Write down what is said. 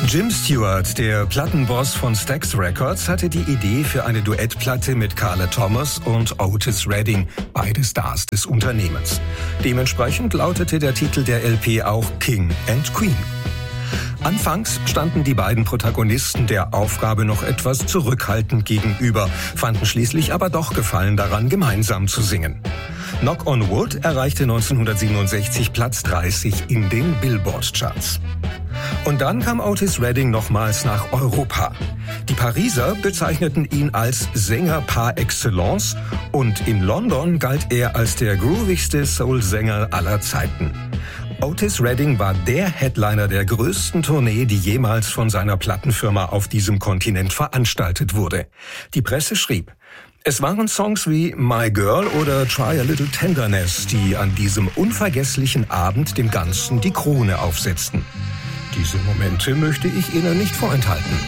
Jim Stewart, der Plattenboss von Stax Records, hatte die Idee für eine Duettplatte mit Carla Thomas und Otis Redding, beide Stars des Unternehmens. Dementsprechend lautete der Titel der LP auch King and Queen. Anfangs standen die beiden Protagonisten der Aufgabe noch etwas zurückhaltend gegenüber, fanden schließlich aber doch Gefallen daran, gemeinsam zu singen. Knock on Wood erreichte 1967 Platz 30 in den Billboard-Charts. Und dann kam Otis Redding nochmals nach Europa. Die Pariser bezeichneten ihn als Sänger par excellence und in London galt er als der groovigste Soul-Sänger aller Zeiten. Otis Redding war der Headliner der größten Tournee, die jemals von seiner Plattenfirma auf diesem Kontinent veranstaltet wurde. Die Presse schrieb: Es waren Songs wie My Girl oder Try a Little Tenderness, die an diesem unvergesslichen Abend dem Ganzen die Krone aufsetzten. Diese Momente möchte ich Ihnen nicht vorenthalten.